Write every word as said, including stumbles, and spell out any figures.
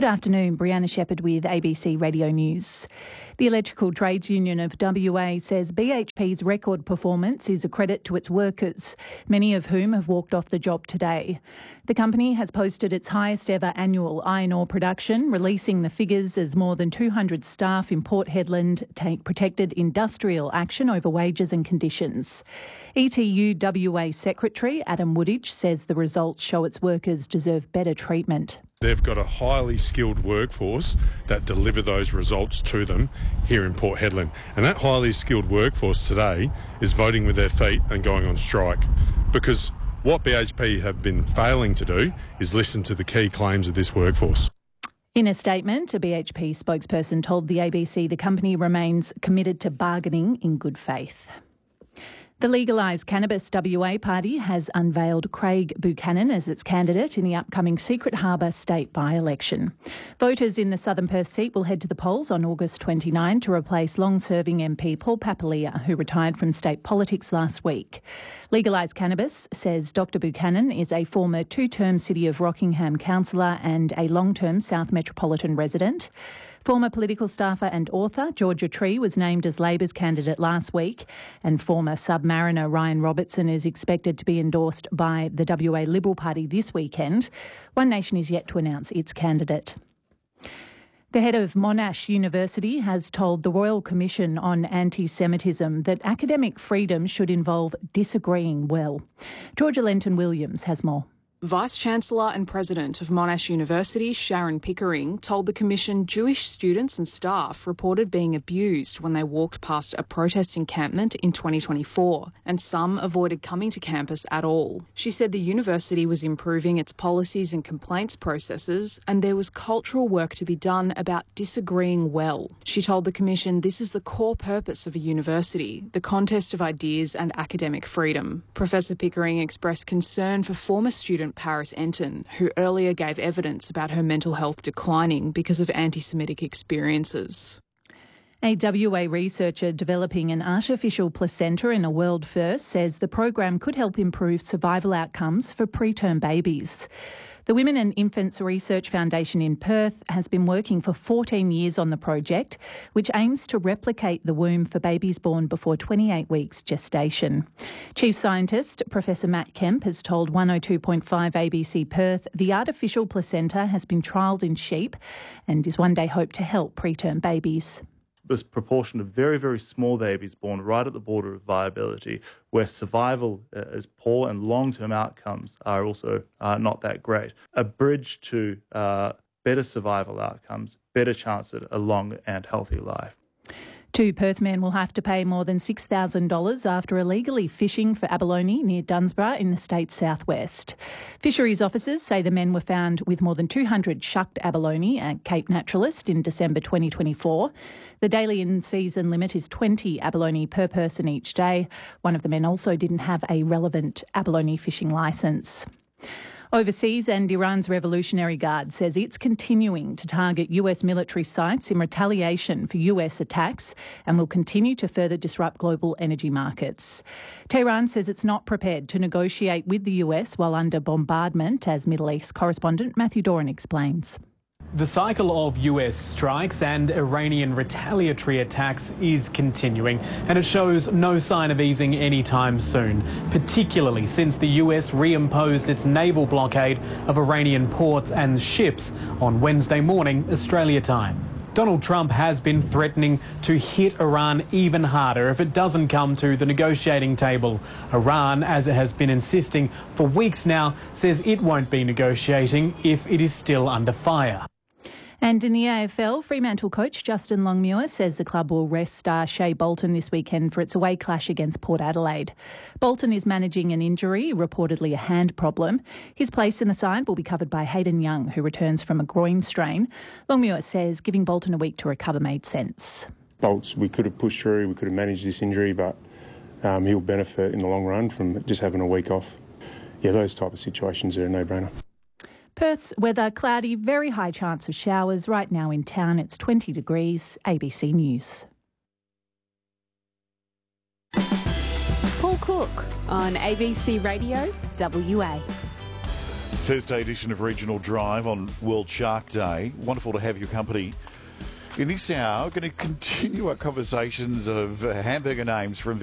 Good afternoon, Brianna Shepherd with A B C Radio News. The Electrical Trades Union of W A says B H P's record performance is a credit to its workers, many of whom have walked off the job today. The company has posted its highest ever annual iron ore production, releasing the figures as more than two hundred staff in Port Hedland take protected industrial action over wages and conditions. E T U W A Secretary Adam Woodidge says the results show its workers deserve better treatment. They've got a highly skilled workforce that deliver those results to them here in Port Hedland. And that highly skilled workforce today is voting with their feet and going on strike. Because what B H P have been failing to do is listen to the key claims of this workforce. In a statement, a B H P spokesperson told the A B C the company remains committed to bargaining in good faith. The Legalise Cannabis W A party has unveiled Craig Buchanan as its candidate in the upcoming Secret Harbour state by-election. Voters in the Southern Perth seat will head to the polls on August twenty-ninth to replace long-serving M P Paul Papalia, who retired from state politics last week. Legalise Cannabis says Doctor Buchanan is a former two-term City of Rockingham councillor and a long-term South Metropolitan resident. Former political staffer and author Georgia Tree was named as Labor's candidate last week, and former Submariner Ryan Robertson is expected to be endorsed by the W A Liberal Party this weekend. One Nation is yet to announce its candidate. The head of Monash University has told the Royal Commission on Anti-Semitism that academic freedom should involve disagreeing well. Georgia Lenton-Williams has more. Vice-Chancellor and President of Monash University, Sharon Pickering, told the Commission Jewish students and staff reported being abused when they walked past a protest encampment in twenty twenty-four, and some avoided coming to campus at all. She said the university was improving its policies and complaints processes, and there was cultural work to be done about disagreeing well. She told the Commission this is the core purpose of a university, the contest of ideas and academic freedom. Professor Pickering expressed concern for former student Paris Enton, who earlier gave evidence about her mental health declining because of anti-Semitic experiences. A W A researcher developing an artificial placenta in a world first says the program could help improve survival outcomes for preterm babies. The Women and Infants Research Foundation in Perth has been working for fourteen years on the project, which aims to replicate the womb for babies born before twenty-eight weeks gestation. Chief Scientist Professor Matt Kemp has told one oh two point five A B C Perth the artificial placenta has been trialled in sheep and is one day hoped to help preterm babies. This proportion of very, very small babies born right at the border of viability, where survival uh, is poor and long-term outcomes are also uh, not that great. A bridge to uh, better survival outcomes, better chance at a long and healthy life. Two Perth men will have to pay more than six thousand dollars after illegally fishing for abalone near Dunsborough in the state's southwest. Fisheries officers say the men were found with more than two hundred shucked abalone at Cape Naturalist in December twenty twenty-four. The daily in-season limit is twenty abalone per person each day. One of the men also didn't have a relevant abalone fishing licence. Overseas, and Iran's Revolutionary Guard says it's continuing to target U S military sites in retaliation for U S attacks and will continue to further disrupt global energy markets. Tehran says it's not prepared to negotiate with the U S while under bombardment, as Middle East correspondent Matthew Doran explains. The cycle of U S strikes and Iranian retaliatory attacks is continuing, and it shows no sign of easing anytime soon, particularly since the U S reimposed its naval blockade of Iranian ports and ships on Wednesday morning, Australia time. Donald Trump has been threatening to hit Iran even harder if it doesn't come to the negotiating table. Iran, as it has been insisting for weeks now, says it won't be negotiating if it is still under fire. And in the A F L, Fremantle coach Justin Longmuir says the club will rest star Shea Bolton this weekend for its away clash against Port Adelaide. Bolton is managing an injury, reportedly a hand problem. His place in the side will be covered by Hayden Young, who returns from a groin strain. Longmuir says giving Bolton a week to recover made sense. Bolts, we could have pushed through, we could have managed this injury, but um, he'll benefit in the long run from just having a week off. Yeah, those type of situations are a no-brainer. Perth's weather cloudy, very high chance of showers. Right now in town it's twenty degrees. A B C News. Paul Cook on A B C Radio W A. Thursday edition of Regional Drive on World Shark Day. Wonderful to have your company. In this hour, we're going to continue our conversations of uh, hamburger names from